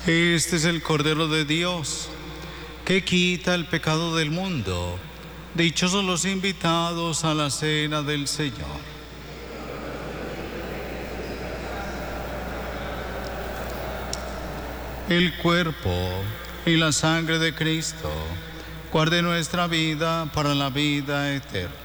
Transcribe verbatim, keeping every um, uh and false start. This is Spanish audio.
Este es el Cordero de Dios, que quita el pecado del mundo. Dichosos los invitados a la cena del Señor. El cuerpo y la sangre de Cristo guarde nuestra vida para la vida eterna.